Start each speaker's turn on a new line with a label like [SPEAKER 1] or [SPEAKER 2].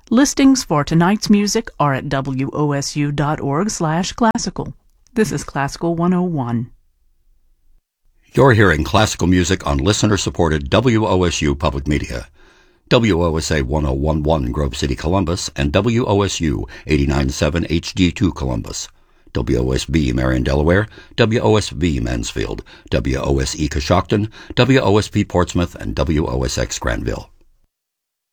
[SPEAKER 1] Listings for tonight's music are at wosu.org/classical. This is Classical 101.
[SPEAKER 2] You're hearing classical music on listener-supported WOSU Public Media. WOSA 1011 Grove City, Columbus, and WOSU 89.7 HD2 Columbus. WOSB Marion, Delaware, WOSB Mansfield, WOSE Coshocton, WOSP Portsmouth, and WOSX Granville.